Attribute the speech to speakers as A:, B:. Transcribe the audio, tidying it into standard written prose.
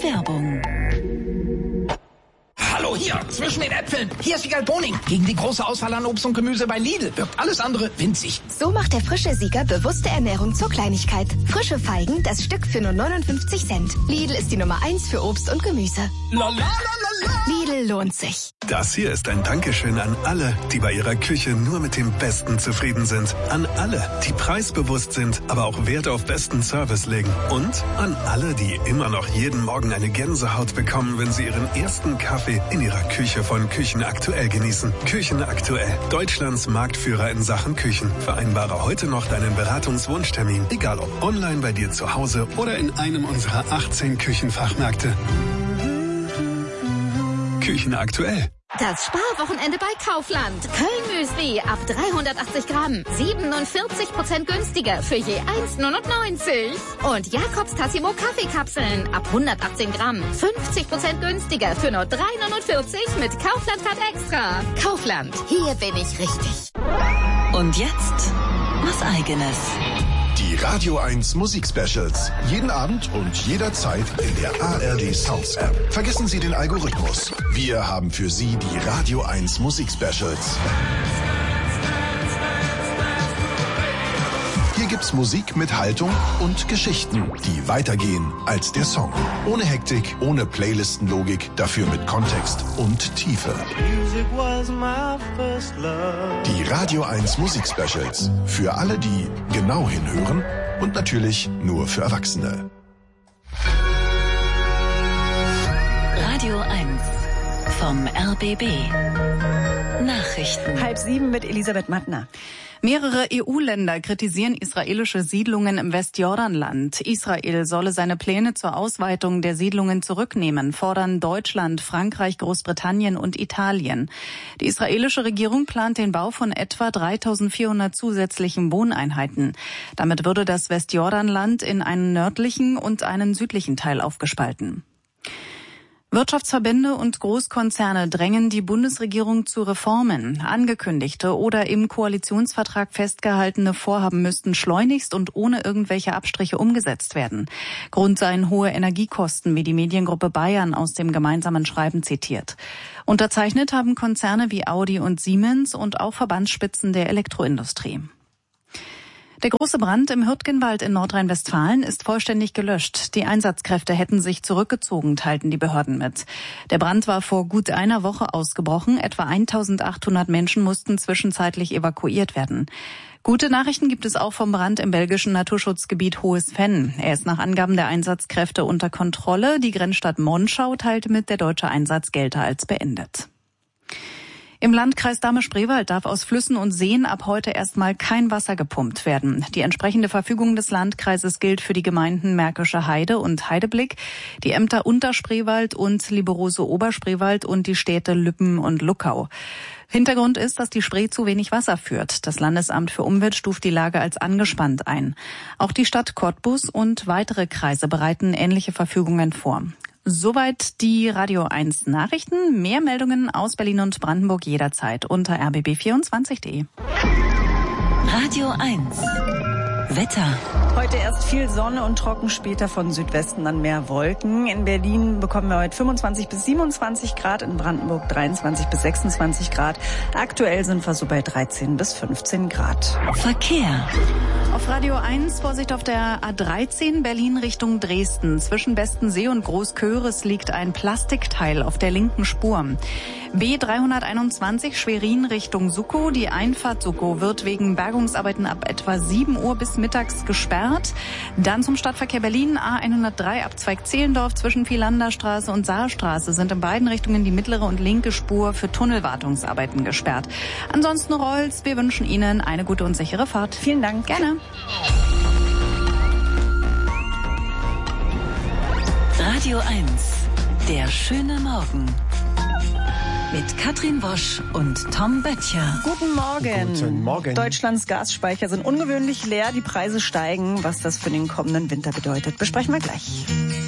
A: Werbung.
B: Hallo hier, zwischen den Äpfeln. Hier ist Wiegald Boning. Gegen die große Auswahl an Obst und Gemüse bei Lidl wirkt alles andere winzig.
C: So macht der frische Sieger bewusste Ernährung zur Kleinigkeit. Frische Feigen, das Stück für nur 59 Cent. Lidl ist die Nummer 1 für Obst und Gemüse. Lidl lohnt sich.
D: Das hier ist ein Dankeschön an alle, die bei ihrer Küche nur mit dem Besten zufrieden sind. An alle, die preisbewusst sind, aber auch Wert auf besten Service legen. Und an alle, die immer noch jeden Morgen eine Gänsehaut bekommen, wenn sie ihren ersten Kaffee in ihrer Küche von Küchen Aktuell genießen. Küchen Aktuell, Deutschlands Marktführer in Sachen Küchen. Vereinbare heute noch deinen Beratungswunschtermin, egal ob online bei dir zu Hause oder in einem unserer 18 Küchenfachmärkte. Küchen Aktuell.
E: Das Sparwochenende bei Kaufland. Köln-Müsli ab 380 Gramm. 47% günstiger für je 1,99. Und Jakobs Tassimo Kaffeekapseln ab 118 Gramm. 50% günstiger für nur 3,49 mit Kaufland-Card extra. Kaufland, hier bin ich richtig.
A: Und jetzt was Eigenes.
F: Die Radio 1 Musik-Specials. Jeden Abend und jederzeit in der ARD Sounds App. Vergessen Sie den Algorithmus. Wir haben für Sie die Radio 1 Musik-Specials. Hier gibt's Musik mit Haltung und Geschichten, die weitergehen als der Song. Ohne Hektik, ohne Playlistenlogik, dafür mit Kontext und Tiefe. Die Radio 1 Musik-Specials. Für alle, die genau hinhören und natürlich nur für Erwachsene.
A: Radio 1 vom RBB. Nachrichten.
G: 6:30 mit Elisabeth Mattner. Mehrere EU-Länder kritisieren israelische Siedlungen im Westjordanland. Israel solle seine Pläne zur Ausweitung der Siedlungen zurücknehmen, fordern Deutschland, Frankreich, Großbritannien und Italien. Die israelische Regierung plant den Bau von etwa 3.400 zusätzlichen Wohneinheiten. Damit würde das Westjordanland in einen nördlichen und einen südlichen Teil aufgespalten. Wirtschaftsverbände und Großkonzerne drängen die Bundesregierung zu Reformen. Angekündigte oder im Koalitionsvertrag festgehaltene Vorhaben müssten schleunigst und ohne irgendwelche Abstriche umgesetzt werden. Grund seien hohe Energiekosten, wie die Mediengruppe Bayern aus dem gemeinsamen Schreiben zitiert. Unterzeichnet haben Konzerne wie Audi und Siemens und auch Verbandsspitzen der Elektroindustrie. Der große Brand im Hürtgenwald in Nordrhein-Westfalen ist vollständig gelöscht. Die Einsatzkräfte hätten sich zurückgezogen, teilten die Behörden mit. Der Brand war vor gut einer Woche ausgebrochen. Etwa 1.800 Menschen mussten zwischenzeitlich evakuiert werden. Gute Nachrichten gibt es auch vom Brand im belgischen Naturschutzgebiet Hohes Venn. Er ist nach Angaben der Einsatzkräfte unter Kontrolle. Die Grenzstadt Monschau teilte mit, der deutsche Einsatz gelte als beendet. Im Landkreis Dahme-Spreewald darf aus Flüssen und Seen ab heute erstmal kein Wasser gepumpt werden. Die entsprechende Verfügung des Landkreises gilt für die Gemeinden Märkische Heide und Heideblick, die Ämter Unterspreewald und Liberose Oberspreewald und die Städte Lübben und Luckau. Hintergrund ist, dass die Spree zu wenig Wasser führt. Das Landesamt für Umwelt stuft die Lage als angespannt ein. Auch die Stadt Cottbus und weitere Kreise bereiten ähnliche Verfügungen vor. Soweit die Radio 1 Nachrichten. Mehr Meldungen aus Berlin und Brandenburg jederzeit unter rbb24.de.
A: Radio 1 Wetter.
G: Heute erst viel Sonne und trocken, später von Südwesten dann mehr Wolken. In Berlin bekommen wir heute 25 bis 27 Grad, in Brandenburg 23 bis 26 Grad. Aktuell sind wir so bei 13 bis 15 Grad.
A: Verkehr.
G: Auf Radio 1 Vorsicht auf der A13 Berlin Richtung Dresden. Zwischen Bestensee und Großköris liegt ein Plastikteil auf der linken Spur. B321 Schwerin Richtung Suckow. Die Einfahrt Suckow wird wegen Bergungsarbeiten ab etwa 7 Uhr bis mittags gesperrt. Dann zum Stadtverkehr Berlin. A103 Abzweig Zehlendorf zwischen Vielanderstraße und Saarstraße sind in beiden Richtungen die mittlere und linke Spur für Tunnelwartungsarbeiten gesperrt. Ansonsten Rolls, wir wünschen Ihnen eine gute und sichere Fahrt. Vielen Dank. Gerne.
A: Radio 1, der schöne Morgen. Mit Katrin Wosch und Tom Böttcher.
G: Guten Morgen.
H: Guten Morgen.
G: Deutschlands Gasspeicher sind ungewöhnlich leer. Die Preise steigen. Was das für den kommenden Winter bedeutet, besprechen wir gleich.